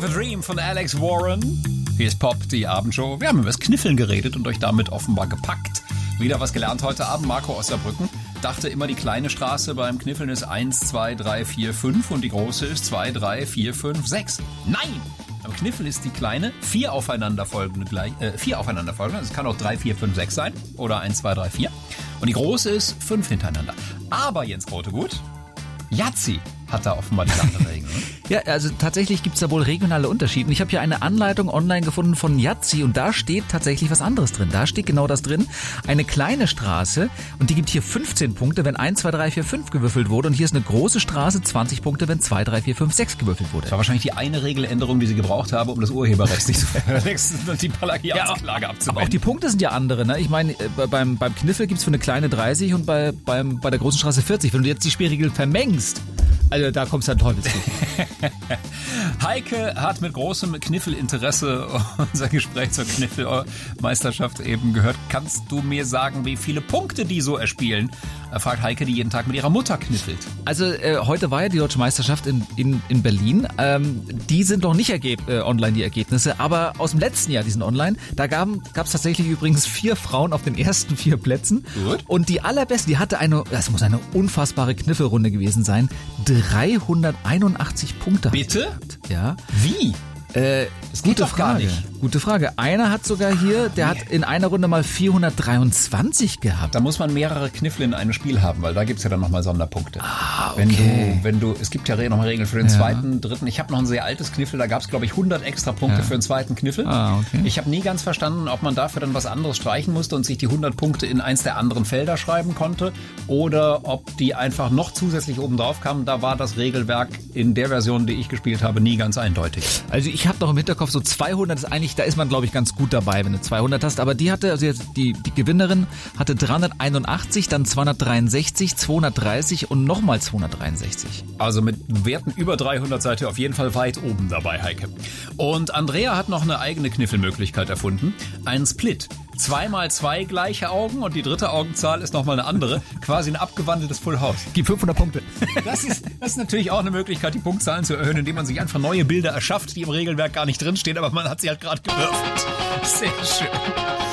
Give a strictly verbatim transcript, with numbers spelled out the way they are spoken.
the Dream von Alex Warren. Hier ist Pop, die Abendshow. Wir haben über das Kniffeln geredet und euch damit offenbar gepackt. Wieder was gelernt heute Abend. Marco aus Saarbrücken dachte immer, die kleine Straße beim Kniffeln ist eins, zwei, drei, vier, fünf und die große ist zwei, drei, vier, fünf, sechs. Nein! Beim Kniffel ist die kleine vier aufeinanderfolgende gleich, äh, vier aufeinanderfolgende. Es kann auch drei, vier, fünf, sechs sein. Oder eins, zwei, drei, vier. Und die große ist fünf hintereinander. Aber Jens Grotegut, Yahtzee hat da offenbar die andere Regel. Ne? Ja, also tatsächlich gibt's da wohl regionale Unterschiede. Ich habe hier eine Anleitung online gefunden von Yahtzee und da steht tatsächlich was anderes drin. Da steht genau das drin. Eine kleine Straße und die gibt hier fünfzehn Punkte, wenn eins, zwei, drei, vier, fünf gewürfelt wurde. Und hier ist eine große Straße, zwanzig Punkte, wenn zwei, drei, vier, fünf, sechs gewürfelt wurde. Das war wahrscheinlich die eine Regeländerung, die sie gebraucht haben, um das Urheberrecht nicht zu verletzen und die Plagiatsklage ja, abzuwenden. Aber auch die Punkte sind ja andere. Ne? Ich meine, beim, beim Kniffel gibt's für eine kleine dreißig und bei, beim, bei der großen Straße vierzig. Wenn du jetzt die Spielregel vermengst, also da kommst du an Teufelsweg. Heike hat mit großem Kniffelinteresse unser Gespräch zur Kniffelmeisterschaft eben gehört. Kannst du mir sagen, wie viele Punkte die so erspielen? Fragt Heike, die jeden Tag mit ihrer Mutter kniffelt. Also äh, heute war ja die Deutsche Meisterschaft in, in, in Berlin. Ähm, die sind noch nicht ergeb- äh, online, die Ergebnisse, aber aus dem letzten Jahr, die sind online. Da gab es tatsächlich übrigens vier Frauen auf den ersten vier Plätzen. Gut. Und die allerbeste, die hatte eine, das muss eine unfassbare Kniffelrunde gewesen sein, dreihunderteinundachtzig Punkte. Bitte? Ja. Wie? Äh, das geht gute doch gar Frage. nicht. Gute Frage. Einer hat sogar hier, der hat in einer Runde mal vierhundertdreiundzwanzig gehabt. Da muss man mehrere Kniffel in einem Spiel haben, weil da gibt's ja dann nochmal Sonderpunkte. Ah, okay. Wenn du, wenn du, es gibt ja nochmal Regeln für den Ja. zweiten, dritten. Ich habe noch ein sehr altes Kniffel, da gab's glaube ich hundert extra Punkte Ja. für den zweiten Kniffel. Ah, okay. Ich habe nie ganz verstanden, ob man dafür dann was anderes streichen musste und sich die hundert Punkte in eins der anderen Felder schreiben konnte oder ob die einfach noch zusätzlich oben drauf kamen. Da war das Regelwerk in der Version, die ich gespielt habe, nie ganz eindeutig. Also ich habe noch im Hinterkopf, so zweihundert ist eigentlich, da ist man glaube ich ganz gut dabei, wenn du zweihundert hast. Aber die hatte, also jetzt die, die Gewinnerin hatte dreihunderteinundachtzig, dann zweihundertdreiundsechzig, zweihundertdreißig und nochmal zweihundertdreiundsechzig. Also mit Werten über dreihundert seid ihr auf jeden Fall weit oben dabei, Heike. Und Andrea hat noch eine eigene Kniffelmöglichkeit erfunden. Einen Split. Zweimal zwei gleiche Augen und die dritte Augenzahl ist nochmal eine andere. Quasi ein abgewandeltes Full House. Gib fünfhundert Punkte. Das ist, das ist natürlich auch eine Möglichkeit, die Punktzahlen zu erhöhen, indem man sich einfach neue Bilder erschafft, die im Regelwerk gar nicht drinstehen, aber man hat sie halt gerade gewürfelt. Sehr schön.